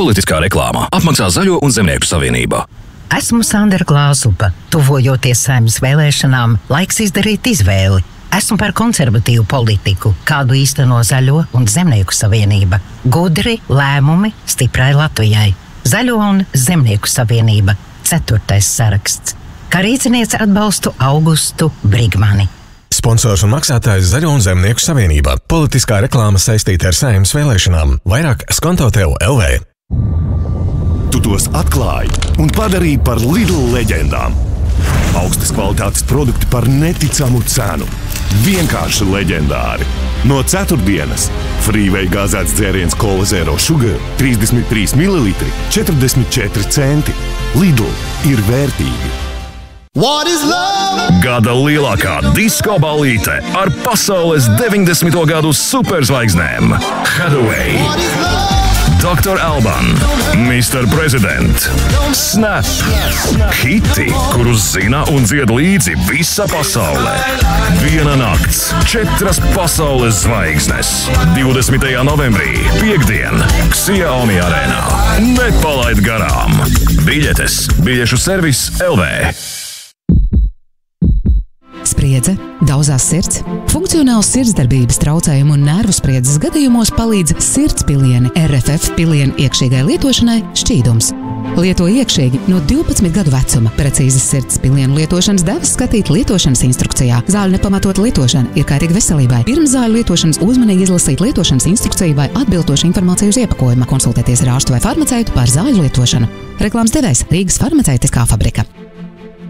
Politiskā reklāmā apmaksā Zaļo un Zemnieku savienība. Esmu Sandra Glāzupa. Tuvojoties Saeimas vēlēšanām, laiks izdarīt izvēli. Esmu par konservatīvu politiku, kādu īsteno Zaļo un Zemnieku savienība. Gudri lēmumi stiprai Latvijai. Zaļo un Zemnieku savienība. 4. saraksts. Kā rīciniece atbalstu Augustu Brigmani. Sponsors un maksātājs Zaļo un Zemnieku savienība. Politiskā reklāma saistīta ar Saeimas vēlēšanām. Vairāk skonto tev LV. Tu tos atklāji un padarīji par Lidl leģendām. Augstas kvalitātes produkti par neticamu cenu. Vienkārši leģendāri. No ceturtdienas Freeway gāzēts dzēriens Cola Zero Sugar 33 ml, 44 centi. Lidl ir vērtīgi. Gada lielākā disko ballīte ar pasaules 90. gadu superzvaigznēm Hathaway, Dr. Alban, Mr. President, Snap, hiti, kurus zina un dzied līdzi visa pasaulē. Viena nakts, 4 pasaules zvaigznes. 20. novembrī, piektdien, Xiaomi arēnā. Nepalaid garām! Biļetes, biļešu servis LV. Spriedze, daudzās sirds, funkcionāls sirdsdarbības traucējumu un nervu spriedzes gadījumos palīdz sirdspilieni RFF pilienu iekšīgai lietošanai Šķīdums. Lieto iekšīgi no 12 gadu vecuma. Precīzas sirdspilienu lietošanas devas skatīt lietošanas instrukcijā. Zāļu nepamatota lietošana ir kaitīga veselībai. Pirms zāļu lietošanas uzmanīgi izlasīt lietošanas instrukciju vai atbilstošu informāciju uz iepakojuma. Konsultēties ar ārstu vai farmaceitu par zāļu lietošanu. Reklāmas devējs Rīgas farmaceitiskā fabrika.